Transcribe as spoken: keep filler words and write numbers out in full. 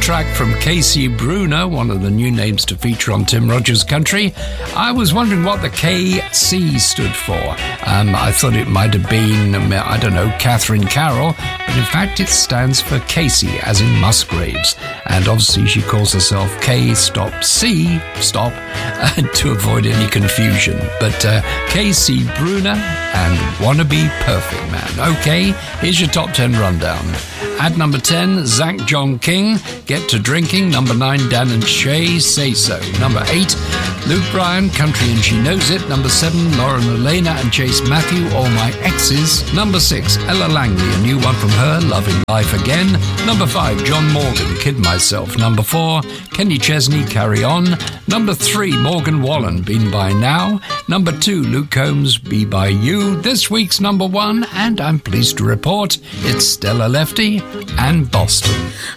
track from Casey Bruner, one of the new names to feature on Tim Rogers Country. I was wondering what the K C stood for. Um, I thought it might have been, I don't know, Catherine Carroll, but in fact it stands for Casey, as in Musgraves. And obviously she calls herself K stop C, stop, uh, to avoid any confusion. But uh, Casey Bruner and Wanna Be Perfect Man. Okay, here's your top ten rundown. At number ten, Zach John King, Get to Drinking. Number nine, Dan and Shay, Say So. Number eight, Luke Bryan, Country and She Knows It. Number seven, Lauren Elena and Chase Matthew, All My Exes. Number six, Ella Langley, a new one from her, Loving Life Again. Number five, John Morgan, Kid Myself. Number four, Kenny Chesney, Carry On. Number three, Morgan Wallen, Been By Now. Number two, Luke Combs, Be By You. This week's number one, and I'm pleased to report, it's Stella Lefty and Boston.